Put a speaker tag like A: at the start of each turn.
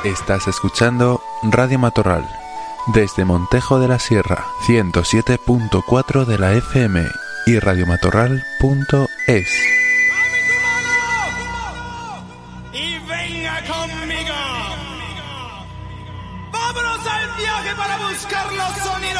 A: Estás escuchando Radio Matorral, desde Montejo de la Sierra, 107.4 de la FM y radiomatorral.es.
B: Y venga conmigo. Vámonos al viaje para buscar los sonidos.